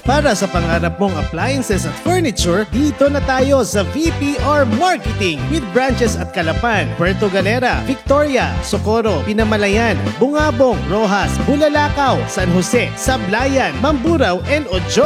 Para sa pangarap mong appliances at furniture, dito na tayo sa VPR Marketing with branches at Calapan, Puerto Galera, Victoria, Socorro, Pinamalayan, Bungabong, Rojas, Bulalakaw, San Jose, Sablayan, Mamburao, and Ojo.